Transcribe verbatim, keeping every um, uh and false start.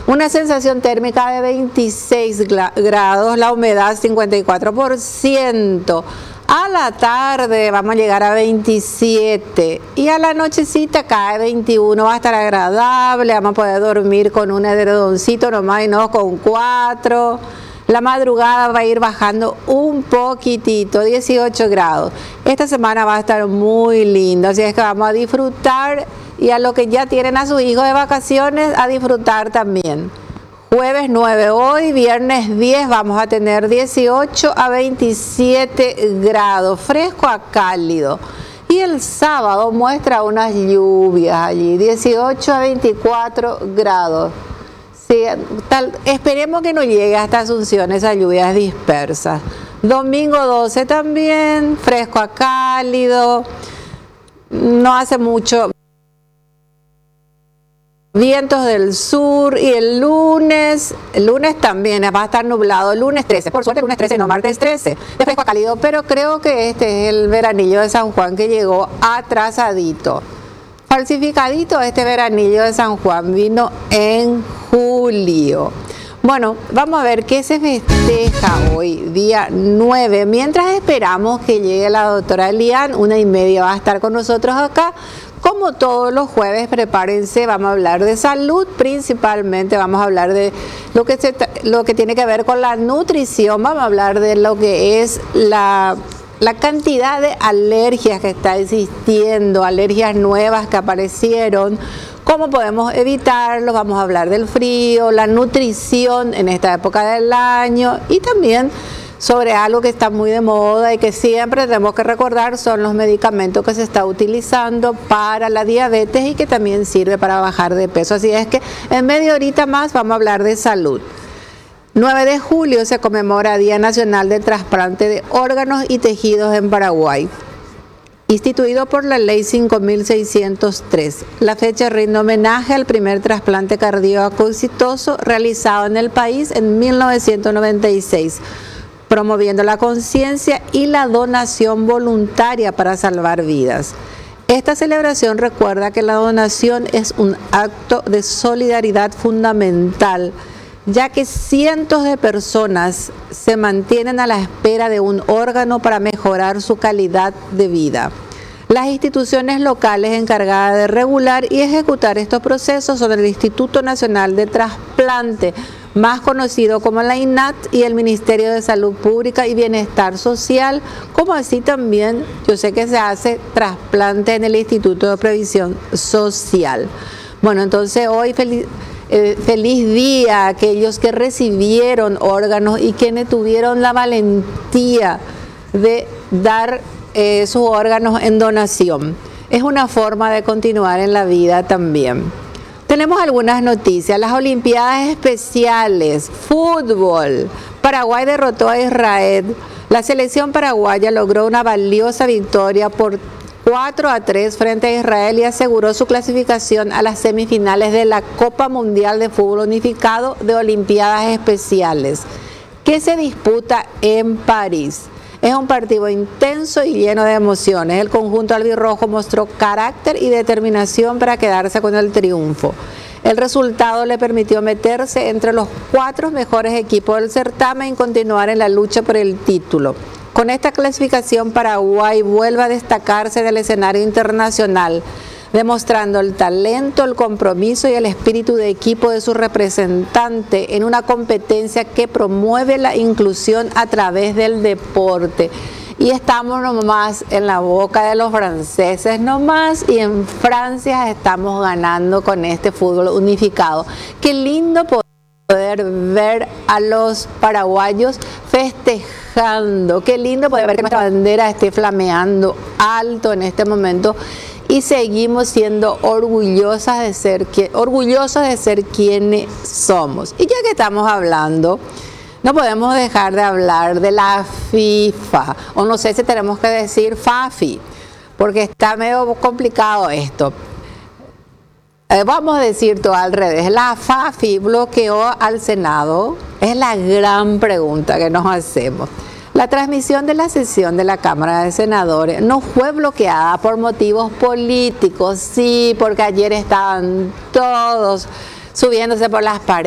Una sensación térmica de veintiséis grados, la humedad cincuenta y cuatro por ciento. A la tarde vamos a llegar a veintisiete y a la nochecita cae veintiuno, va a estar agradable, vamos a poder dormir con un edredoncito nomás y no con cuatro. La madrugada va a ir bajando un poquitito, dieciocho grados. Esta semana va a estar muy linda, así es que vamos a disfrutar, y a los que ya tienen a su hijo de vacaciones, a disfrutar también. Jueves nueve hoy, viernes diez vamos a tener dieciocho a veintisiete grados, fresco a cálido. Y el sábado muestra unas lluvias allí, dieciocho a veinticuatro grados. Sí, tal, esperemos que no llegue hasta Asunción esas lluvias dispersas. Domingo doce también, fresco a cálido, no hace mucho. Vientos del sur, y el lunes, el lunes también va a estar nublado, el lunes trece, por suerte el lunes trece, no martes trece, de fresco a cálido, pero creo que este es el veranillo de San Juan que llegó atrasadito. Falsificadito este veranillo de San Juan, vino en julio. Bueno, vamos a ver qué se festeja hoy, día nueve, mientras esperamos que llegue la doctora Elian, una y media va a estar con nosotros acá. Como todos los jueves, prepárense, vamos a hablar de salud, principalmente vamos a hablar de lo que, se, lo que tiene que ver con la nutrición, vamos a hablar de lo que es la, la cantidad de alergias que está existiendo, alergias nuevas que aparecieron, cómo podemos evitarlos, vamos a hablar del frío, la nutrición en esta época del año, y también sobre algo que está muy de moda y que siempre tenemos que recordar, son los medicamentos que se está utilizando para la diabetes y que también sirve para bajar de peso. Así es que en media horita más vamos a hablar de salud. nueve de julio se conmemora Día Nacional del Trasplante de Órganos y Tejidos en Paraguay, instituido por la ley cinco mil seiscientos tres. La fecha rinde homenaje al primer trasplante cardíaco exitoso realizado en el país en mil novecientos noventa y seis. Promoviendo la conciencia y la donación voluntaria para salvar vidas. Esta celebración recuerda que la donación es un acto de solidaridad fundamental, ya que cientos de personas se mantienen a la espera de un órgano para mejorar su calidad de vida. Las instituciones locales encargadas de regular y ejecutar estos procesos son el Instituto Nacional de Trasplante, más conocido como la I N A T, y el Ministerio de Salud Pública y Bienestar Social, como así también yo sé que se hace trasplante en el Instituto de Previsión Social. Bueno, entonces hoy feliz, eh, feliz día a aquellos que recibieron órganos y quienes tuvieron la valentía de dar eh, sus órganos en donación. Es una forma de continuar en la vida también. Tenemos algunas noticias. Las Olimpiadas Especiales, fútbol. Paraguay derrotó a Israel. La selección paraguaya logró una valiosa victoria por cuatro a tres frente a Israel y aseguró su clasificación a las semifinales de la Copa Mundial de Fútbol Unificado de Olimpiadas Especiales, que se disputa en París. Es un partido intenso y lleno de emociones. El conjunto albirrojo mostró carácter y determinación para quedarse con el triunfo. El resultado le permitió meterse entre los cuatro mejores equipos del certamen y continuar en la lucha por el título. Con esta clasificación, Paraguay vuelve a destacarse del escenario internacional, demostrando el talento, el compromiso y el espíritu de equipo de su representante en una competencia que promueve la inclusión a través del deporte. Y estamos nomás en la boca de los franceses nomás, y en Francia estamos ganando con este fútbol unificado. Qué lindo poder ver a los paraguayos festejando, qué lindo poder ver que nuestra bandera esté flameando alto en este momento. Y seguimos siendo orgullosas de ser, orgullosos de ser quienes somos. Y ya que estamos hablando, no podemos dejar de hablar de la FIFA, o no sé si tenemos que decir FAFI, porque está medio complicado esto. Eh, vamos a decir todo al revés. La FAFI bloqueó al Senado, es la gran pregunta que nos hacemos. La transmisión de la sesión de la Cámara de Senadores no fue bloqueada por motivos políticos, sí, porque ayer estaban todos subiéndose por las paredes.